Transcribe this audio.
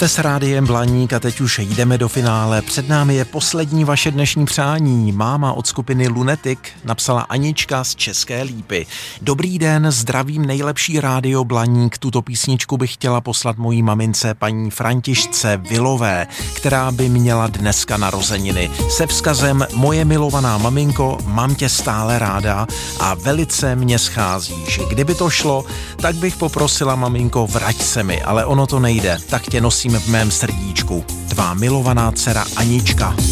Jste s Rádiem Blaník a teď už jdeme do finále. Před námi je poslední vaše dnešní přání. Máma od skupiny Lunatic napsala Anička z České Lípy. Dobrý den, zdravím nejlepší Rádio Blaník. Tuto písničku bych chtěla poslat mojí mamince paní Františce Vilové, která by měla dneska narozeniny. Se vzkazem: moje milovaná maminko, mám tě stále ráda a velice mě scházíš. Kdyby to šlo, tak bych poprosila maminko, vrať se mi, ale ono to nejde, tak tě nosím v mém srdíčku. Tvá milovaná dcera Anička.